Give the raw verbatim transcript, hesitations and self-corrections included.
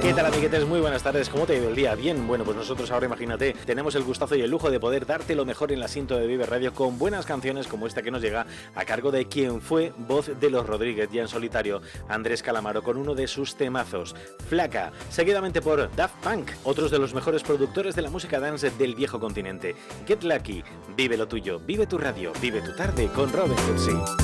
¿Qué tal, amiguetes? Muy buenas tardes. ¿Cómo te ha ido el día? Bien, bueno, pues nosotros ahora, imagínate, tenemos el gustazo y el lujo de poder darte lo mejor en el asiento de Vive Radio con buenas canciones como esta que nos llega a cargo de quien fue voz de Los Rodríguez ya en solitario, Andrés Calamaro, con uno de sus temazos, Flaca, seguidamente por Daft Punk, otros de los mejores productores de la música dance del viejo continente. Get Lucky, vive lo tuyo, vive tu radio, vive tu tarde con Robin Tutsi.